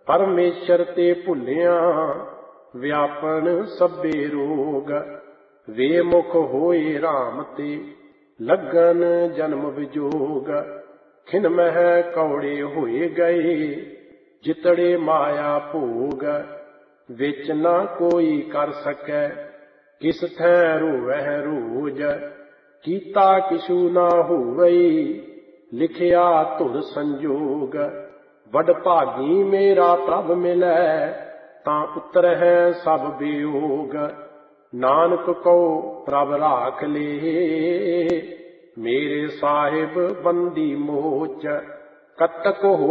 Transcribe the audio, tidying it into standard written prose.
ਪਰਮੇਸ਼ਰ ਤੇ ਭੁੱਲਿਆ ਵਿਆਪਨ ਸਭੇ ਰੋਗ। ਵੇ ਮੁਖ ਹੋਏ ਰਾਮ ਤੇ ਲੱਗਨ ਜਨਮ ਵਿਜੋਗ। ਖਿਨ ਮਹਿ ਕੌੜੇ ਹੋਏ ਗਏ ਜਿਤੜੇ ਮਾਇਆ ਭੋਗ। ਵਿੱਚ ਨਾ ਕੋਈ ਕਰ ਸਕੈ ਕਿਸ ਥੈ ਰੋਵਹਿ ਰੋਜ। ਕੀਤਾ ਕਿਛੂ ਨਾ ਹੋਵਈ ਲਿਖਿਆ ਧੁਰ ਸੰਜੋਗ। ਵਡ ਭਾਗੀ ਮੇਰਾ ਪ੍ਰਭ ਮਿਲੈ ਤਾਂ ਉਤਰਹਿ ਸਭ ਬਿਯੋਗ। ਨਾਨਕ ਕਉ ਪ੍ਰਭ ਰਾਖ ਲੇ ਮੇਰੇ ਸਾਹਿਬ ਬੰਦੀ ਮੋਚ। ਕਤਕ